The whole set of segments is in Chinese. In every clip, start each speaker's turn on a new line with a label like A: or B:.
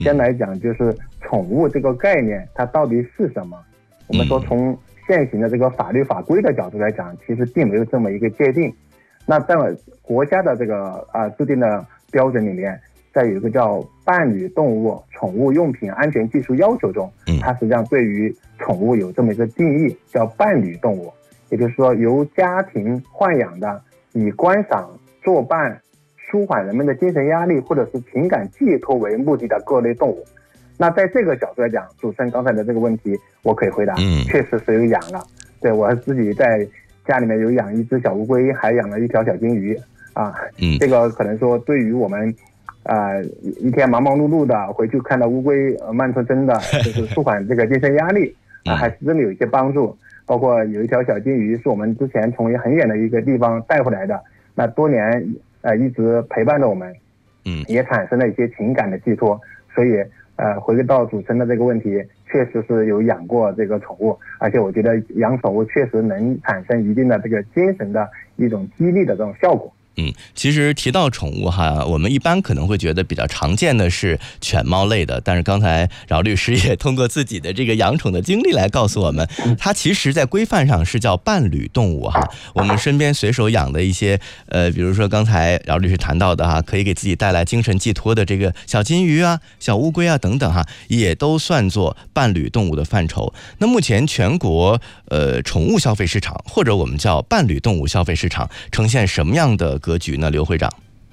A: 先来讲就是宠物这个概念它到底是什么。我们说从现行的这个法律法规的角度来讲，其实并没有这么一个界定。那在国家的这个制定的标准里面，在有一个叫伴侣动物宠物用品安全技术要求中，它实际上对于宠物有这么一个定义，叫伴侣动物，也就是说由家庭豢养的，以观赏、作伴、舒缓人们的精神压力或者是情感寄托为目的的各类动物。那在这个角度来讲，主持人刚才的这个问题我可以回答，确实是有养了。对，我自己在家里面有养一只小乌龟，还养了一条小金鱼啊。这个可能说对于我们一天忙忙碌碌的回去看到乌龟慢吞吞的，就是舒缓这个精神压力还是真的有一些帮助。包括有一条小金鱼是我们之前从很远的一个地方带回来的，那多年一直陪伴着我们，也产生了一些情感的寄托。所以回归到主持人的这个问题，确实是有养过这个宠物，而且我觉得养宠物确实能产生一定的这个精神的一种激励的这种效果。
B: 其实提到宠物哈，我们一般可能会觉得比较常见的是犬猫类的，但是刚才饶律师也通过自己的这个养宠的经历来告诉我们，它其实在规范上是叫伴侣动物哈。我们身边随手养的一些比如说刚才饶律师谈到的哈，可以给自己带来精神寄托的这个小金鱼啊、小乌龟啊等等哈，也都算作伴侣动物的范畴。那目前全国宠物消费市场，或者我们叫伴侣动物消费市场，呈现什么样的格局呢？刘会长。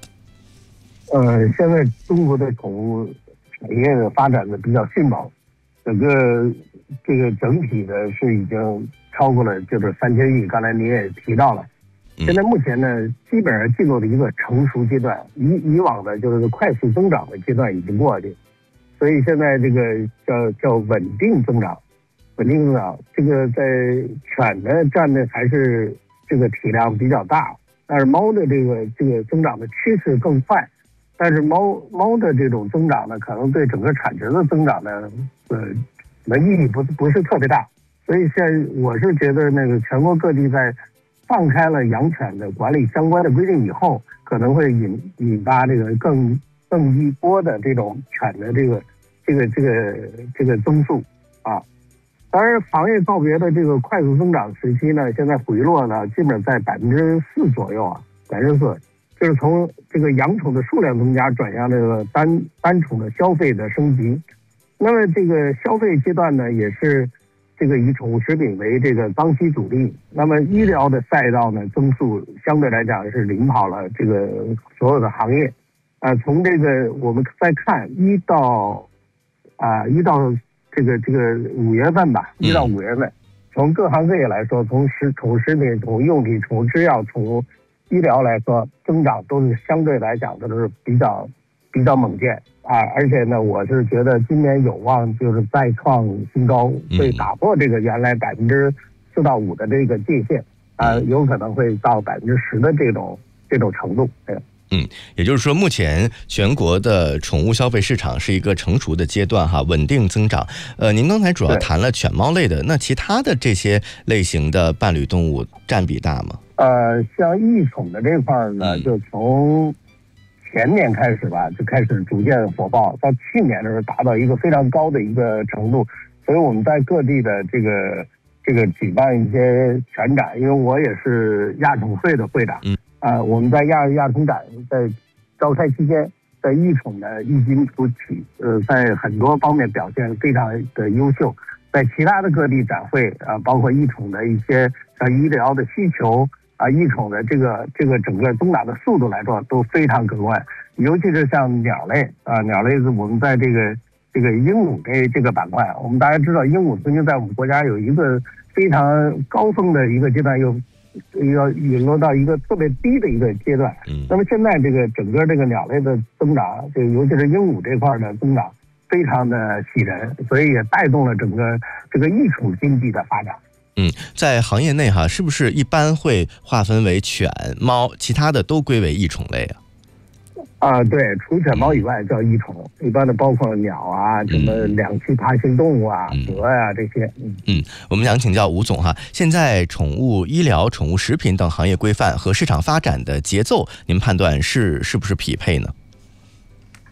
C: 现在中国的宠物产业发展的比较迅猛，整个这个整体的是已经超过了就是3000亿，刚才您也提到了。现在目前呢，基本上进入了一个成熟阶段，以往的就是快速增长的阶段已经过去，所以现在这个叫稳定增长。稳定增长，这个在犬呢占的还是这个体量比较大，但是猫的这个增长的趋势更快，但是猫的这种增长呢，可能对整个产值的增长呢，意义不是特别大。所以现在我是觉得那个全国各地在放开了养犬的管理相关的规定以后，可能会引发这个更一波的这种犬的这个增速啊。当然，行业告别的这个快速增长时期呢，现在回落呢，基本在4%左右啊，4%，就是从这个养宠的数量增加，转向这个单宠的消费的升级。那么这个消费阶段呢，也是这个以宠物食品为这个当期主力。那么医疗的赛道呢，增速相对来讲是领跑了这个所有的行业。从这个我们再看一到这个5月份吧，1到5月份，从各行各业来说，从宠物食品、宠物用品、宠物制药、宠物医疗来说，增长都是相对来讲的都是比较猛健啊。而且呢，我是觉得今年有望就是再创新高，会打破这个原来4%到5%的这个界限有可能会到10%的这种程度。
B: 也就是说，目前全国的宠物消费市场是一个成熟的阶段哈，稳定增长。您刚才主要谈了犬猫类的，那其他的这些类型的伴侣动物占比大吗？
C: 像异宠的这块呢，就从前年开始吧，就开始逐渐火爆，到去年的时候达到一个非常高的一个程度，所以我们在各地的这个举办一些犬展，因为我也是亚宠会的会长。我们在亚宠展在召开期间，在异宠的异军突起，在很多方面表现非常的优秀。在其他的各地展会包括异宠的一些像医疗的需求异宠的这个整个增长的速度来说都非常可观。尤其是像鸟类鸟类是我们在这个鹦鹉这个板块，我们大家知道鹦鹉曾经在我们国家有一个非常高峰的一个阶段，要陨落到一个特别低的一个阶段。那么现在这个整个这个鸟类的增长，这个尤其是鹦鹉这块的增长非常的喜人，所以也带动了整个这个异宠经济的发展。
B: 在行业内哈，是不是一般会划分为犬、猫，其他的都归为异宠类
C: 对，除犬猫以外叫异宠，一般的包括鸟什么两栖爬行动物蛇这些。
B: 我们想请教吴总哈，现在宠物医疗、宠物食品等行业规范和市场发展的节奏，您判断是不是匹配呢？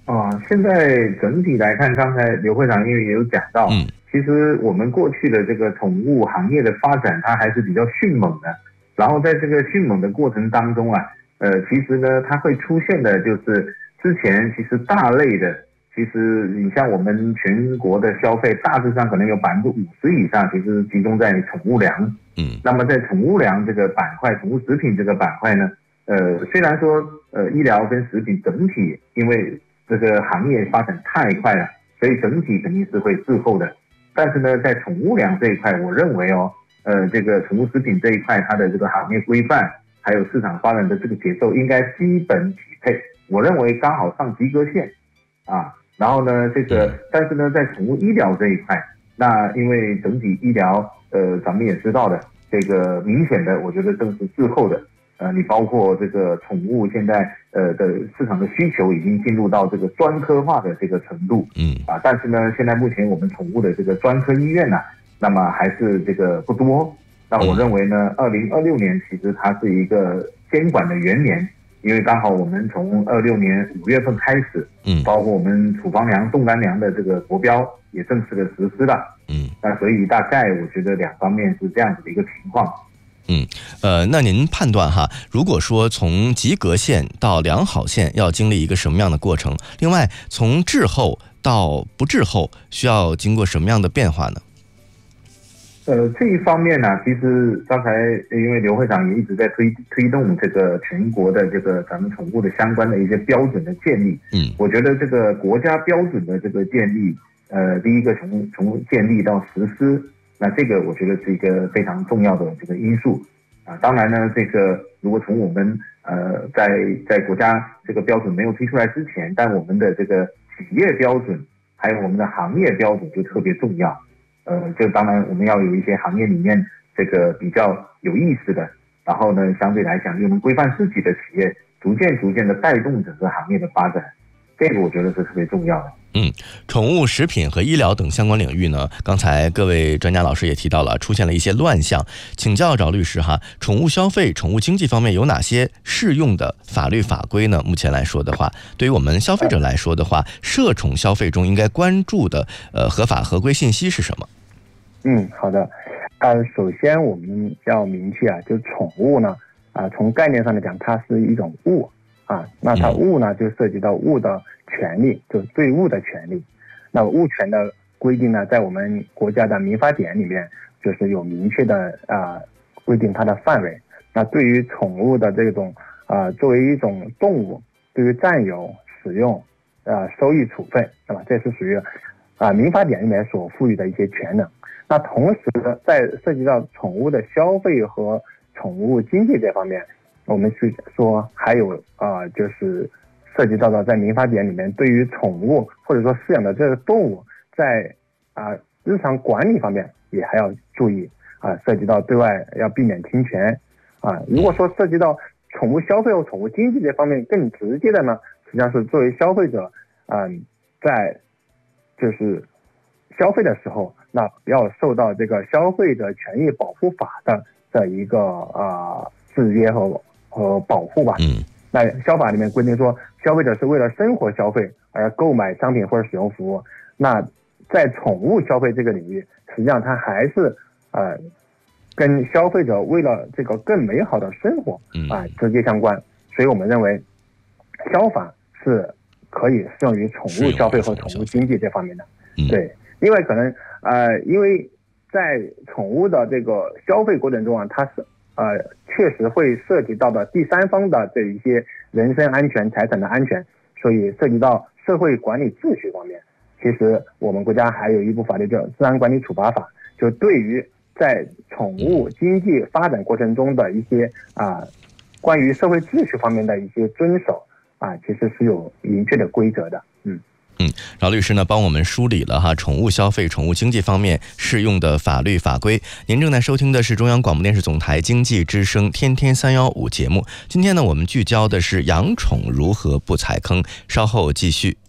A: 现在整体来看，刚才刘会长因为也有讲到，其实我们过去的这个宠物行业的发展，它还是比较迅猛的。然后在这个迅猛的过程当中啊，其实呢，它会出现的就是之前其实大类的，其实你像我们全国的消费，大致上可能有50%以上，其实集中在宠物粮。那么在宠物粮这个板块，宠物食品这个板块呢，虽然说医疗跟食品整体因为这个行业发展太快了，所以整体肯定是会滞后的。但是呢，在宠物粮这一块，我认为这个宠物食品这一块，它的这个行业规范还有市场发展的这个节奏应该基本匹配，我认为刚好上及格线啊。然后呢，但是呢，在宠物医疗这一块，那因为整体医疗咱们也知道的，这个明显的我觉得正是滞后的。你包括这个宠物现在的市场的需求已经进入到这个专科化的这个程度，但是呢，现在目前我们宠物的这个专科医院呢，那么还是这个不多。那我认为呢，2026年其实它是一个监管的元年，因为刚好我们从26年5月份开始，包括我们处方粮、冻干粮的这个国标也正式的实施了，那所以大概我觉得两方面是这样子的一个情况。
B: 那您判断哈，如果说从及格线到良好线要经历一个什么样的过程？另外，从滞后到不滞后需要经过什么样的变化呢？
A: 这一方面呢，其实刚才因为刘会长也一直在推动这个全国的这个咱们宠物的相关的一些标准的建立。我觉得这个国家标准的这个建立，第一个从建立到实施。那这个我觉得是一个非常重要的这个因素当然呢，这个如果从我们在国家这个标准没有推出来之前，但我们的这个企业标准还有我们的行业标准就特别重要。就当然我们要有一些行业里面这个比较有意思的，然后呢相对来讲又能规范自己的企业，逐渐的带动整个行业的发展，这个我觉得是特别重要的。
B: 宠物食品和医疗等相关领域呢，刚才各位专家老师也提到了，出现了一些乱象。请教饶律师哈，宠物消费、宠物经济方面有哪些适用的法律法规呢？目前来说的话，对于我们消费者来说的话，涉宠消费中应该关注的合法合规信息是什么？
A: 好的。首先我们要明确就宠物呢，从概念上来讲，它是一种物那它物呢就涉及到物的权利，就对物的权利。那物权的规定呢，在我们国家的民法典里面就是有明确的规定它的范围。那对于宠物的这种作为一种动物，对于占有、使用、收益、处分，是吧？这是属于民法典里面所赋予的一些权能。那同时在涉及到宠物的消费和宠物经济这方面，我们去说还有就是涉及到在民法典里面对于宠物或者说饲养的这个动物在日常管理方面也还要注意涉及到对外要避免侵权如果说涉及到宠物消费和宠物经济这方面更直接的呢，实际上是作为消费者在就是消费的时候，那要受到这个消费者权益保护法的这一个制约和保护吧。那消法里面规定说，消费者是为了生活消费而购买商品或者使用服务。那在宠物消费这个领域，实际上它还是跟消费者为了这个更美好的生活直接相关。所以我们认为消法是可以适用于宠物消费和宠物经济这方面的。对，因为可能因为在宠物的这个消费过程中它是确实会涉及到的第三方的这一些人身安全、财产的安全，所以涉及到社会管理秩序方面，其实我们国家还有一部法律叫《治安管理处罚法》，就对于在宠物经济发展过程中的一些关于社会秩序方面的一些遵守其实是有明确的规则的。
B: 饶律师呢帮我们梳理了宠物消费、宠物经济方面适用的法律法规。您正在收听的是中央广播电视总台经济之声天天315节目。今天呢，我们聚焦的是养宠如何不踩坑，稍后继续。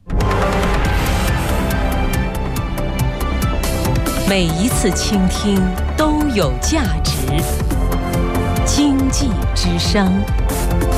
D: 每一次倾听都有价值，经济之声。